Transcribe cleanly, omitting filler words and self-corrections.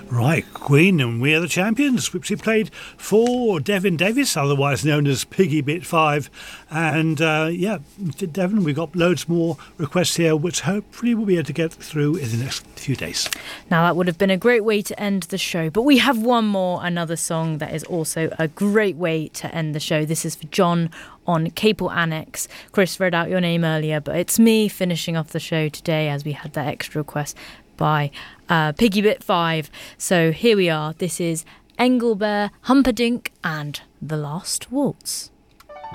Right, Queen and We Are the Champions, which we played for Devin Davis, otherwise known as Piggy Bit 5. And Devin, we've got loads more requests here, which hopefully we'll be able to get through in the next few days. Now, that would have been a great way to end the show, but we have one more, another song that is also a great way to end the show. This is for John on Capel Annex. Chris read out your name earlier, but it's me finishing off the show today as we had that extra request by Piggy Bit 5. So here we are. This is Engelbert Humperdinck and The Last Waltz.